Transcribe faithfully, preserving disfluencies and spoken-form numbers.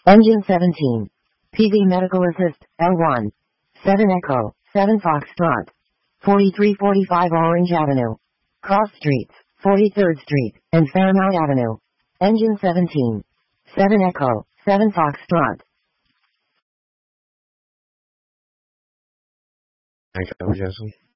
Engine seventeen. P V Medical Assist, L one. seven Echo, seven Foxtrot. forty-three forty-five Orange Avenue. Cross Streets, forty-third Street, and Fairmount Avenue. Engine seventeen. seven Echo, seven Foxtrot. Echo, Jesse.